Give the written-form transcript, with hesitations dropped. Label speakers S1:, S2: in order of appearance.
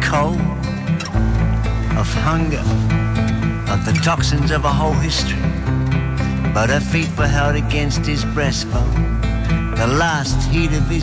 S1: cold, of hunger, of the toxins of a whole history. But her feet were held against his breastbone, the last heat of his